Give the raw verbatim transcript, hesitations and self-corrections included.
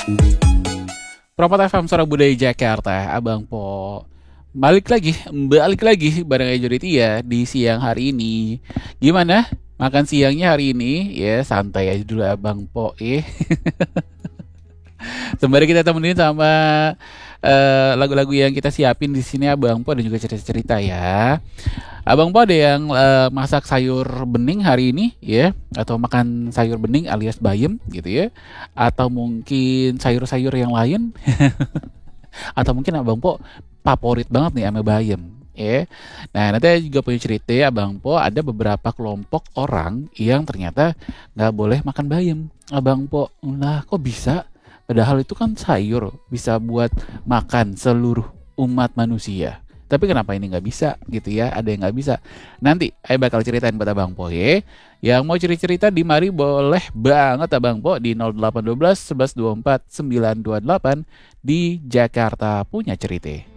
Propot F M Suara Budaya Jakarta, Abang Po. Balik lagi, balik lagi bareng Ejo Ditya di siang hari ini. Gimana? Makan siangnya hari ini? Ya santai aja dulu Abang Po eh. Sembari kita temenin sama eh, lagu-lagu yang kita siapin di sini Abang Po dan juga cerita-cerita ya. Abang Po ada yang eh, masak sayur bening hari ini ya, atau makan sayur bening alias bayam gitu ya, atau mungkin sayur-sayur yang lain, atau mungkin Abang Po favorit banget nih sama bayam ya. Nah nanti saya juga punya cerita ya Abang Po, ada beberapa kelompok orang yang ternyata nggak boleh makan bayam. Abang Po, lah kok bisa? Padahal itu kan sayur, bisa buat makan seluruh umat manusia. Tapi kenapa ini nggak bisa gitu ya? Ada yang nggak bisa. Nanti saya bakal ceritain buat Abang Po ya. Yang mau cerita-cerita di mari boleh banget Abang Po di nol delapan satu dua satu satu satu dua empat sembilan dua delapan di Jakarta Punya Cerita.